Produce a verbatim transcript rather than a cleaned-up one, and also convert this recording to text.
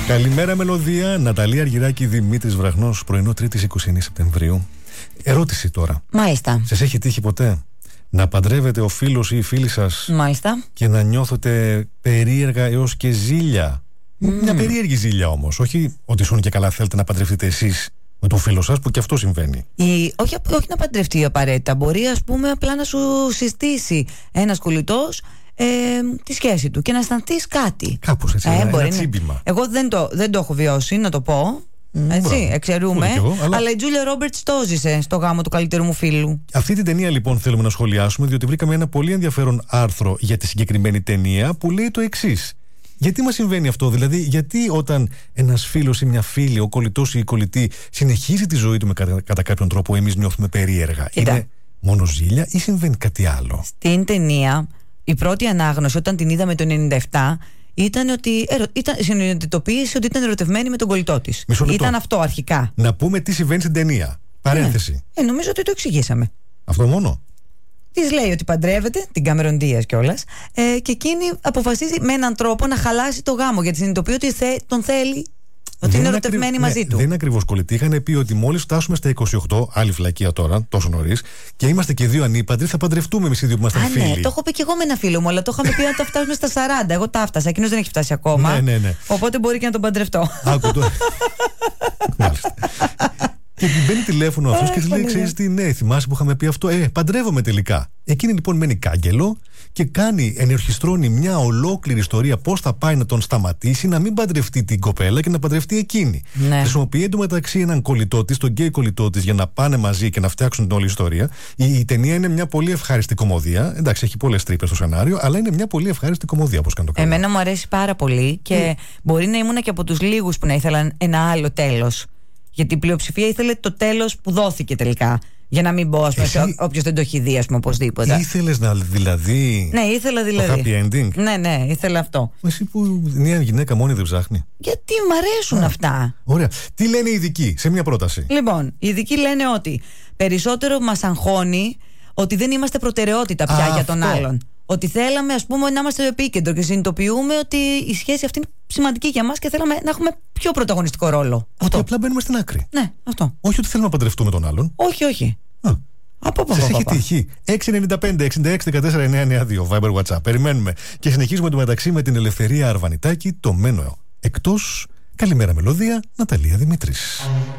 Καλημέρα, Μελωδία. Ναταλία Αργυράκη, Δημήτρης Βραχνός, πρωινό Τρίτης είκοσι εννέα Σεπτεμβρίου. Ερώτηση τώρα. Μάλιστα. Σας έχει τύχει ποτέ να παντρεύετε ο φίλος ή η φίλη σας? Μάλιστα. Και να νιώθετε περίεργα έως και ζήλια? Mm. Μια περίεργη ζήλια όμως. Όχι ότι σου είναι και καλά θέλετε να παντρευτείτε εσείς με τον φίλο σας, που και αυτό συμβαίνει. Η, όχι, όχι να παντρευτεί απαραίτητα. Μπορεί, ας πούμε, απλά να σου συστήσει ένας κολλητός ε, τη σχέση του και να αισθανθείς κάτι. Κάπως έτσι, ε, ένα, ένα τσίμπημα. Εγώ δεν το, δεν το έχω βιώσει, να το πω. Έτσι, Μπράβο. εξαιρούμε. Εγώ, αλλά... αλλά η Τζούλια Ρόμπερτς το ζήσε στο γάμο του καλύτερου μου φίλου. Αυτή την ταινία λοιπόν θέλουμε να σχολιάσουμε, διότι βρήκαμε ένα πολύ ενδιαφέρον άρθρο για τη συγκεκριμένη ταινία που λέει το εξής. Γιατί μας συμβαίνει αυτό, δηλαδή, γιατί όταν ένας φίλος ή μια φίλη, ο κολλητός ή η κολλητή, συνεχίζει τη ζωή του με κατά, κατά κάποιον τρόπο, εμείς νιώθουμε περίεργα? Κοίτα. Είναι μόνο ζήλια ή συμβαίνει κάτι άλλο? Στην ταινία, η πρώτη ανάγνωση, όταν την είδαμε το ενενήντα επτά, ήταν ότι ήταν, συνειδητοποίησε ότι ήταν ερωτευμένη με τον κολλητό της. Ήταν αυτό αρχικά. Να πούμε τι συμβαίνει στην ταινία. Παρένθεση. Ναι. Ε, νομίζω ότι το εξηγήσαμε. Αυτό μόνο. Της λέει ότι παντρεύεται, την Κάμερον Ντίας κιόλας, ε, και εκείνη αποφασίζει με έναν τρόπο να χαλάσει το γάμο, γιατί συνειδητοποιεί ότι θε, τον θέλει, ότι είναι ερωτευμένη ακρι... μαζί ναι, του. Δεν είναι ακριβώς κολλητή. Είχαν πει ότι μόλις φτάσουμε στα είκοσι οκτώ, άλλη φλακία τώρα, τόσο νωρίς, και είμαστε και δύο ανήπαντροι, θα παντρευτούμε εμείς οι δύο που είμαστε φίλοι. Ναι, το έχω πει και εγώ με ένα φίλο μου, αλλά το είχαμε πει να το φτάσουμε στα σαράντα. Εγώ τα έφτασα. Εκείνος δεν έχει φτάσει ακόμα. Ναι, ναι, ναι. Οπότε μπορεί και να τον παντρευτώ. Άκου το. Μάλιστα. Και την παίρνει τηλέφωνο αυτό και τη λέει: Ξέρεις τι, ναι, θυμάσαι που είχαμε πει αυτό? Ε, παντρεύομαι τελικά. Εκείνη λοιπόν μένει κάγκελο και κάνει, ενορχιστρώνει μια ολόκληρη ιστορία πώς θα πάει να τον σταματήσει να μην παντρευτεί την κοπέλα και να παντρευτεί εκείνη. Ναι. Χρησιμοποιεί εντωμεταξύ έναν κολλητό της, τον γκέι κολλητό της, για να πάνε μαζί και να φτιάξουν την όλη ιστορία. Η, η ταινία είναι μια πολύ ευχάριστη κομμωδία. Εντάξει, έχει πολλές τρύπες στο σενάριο, αλλά είναι μια πολύ ευχάριστη κομμωδία, όπως κάνει το κάνω. Εμένα μου αρέσει πάρα πολύ και mm. μπορεί να ήμουν και από τους λίγους που να ήθελαν ένα άλλο τέλος. Γιατί η πλειοψηφία ήθελε το τέλος που δόθηκε τελικά. Για να μην πω, ας πούμε, Εσύ... όποιος δεν το έχει δει, ας πούμε, οπωσδήποτε. Ήθελες να δηλαδή. Ναι, ήθελα δηλαδή. Το happy ending. Ναι, ναι, ήθελα αυτό. Εσύ που μια γυναίκα μόνη δεν ψάχνει. Γιατί μ' αρέσουν Α, αυτά. Ωραία. Τι λένε οι ειδικοί σε μια πρόταση? Λοιπόν, οι ειδικοί λένε ότι περισσότερο μας αγχώνει ότι δεν είμαστε προτεραιότητα πια Α, για τον αυτό. άλλον. Ότι θέλαμε, ας πούμε, να είμαστε το επίκεντρο και συνειδητοποιούμε ότι η σχέση αυτή είναι σημαντική για μας και θέλαμε να έχουμε πιο πρωταγωνιστικό ρόλο. Ότι αυτό. απλά μπαίνουμε στην άκρη. Ναι, αυτό. Όχι ότι θέλουμε να παντρευτούμε τον άλλον. Όχι, όχι. Α. Από από Σας έχει τύχει. έξι εννιά πέντε εξήντα έξι δεκατέσσερα εννιακόσια ενενήντα δύο Viber WhatsApp. Περιμένουμε. Και συνεχίζουμε το μεταξύ με την Ελευθερία Αρβανιτάκη, το μένο εκτός. Καλημέρα, Μελωδία, Ναταλία Δημήτρης.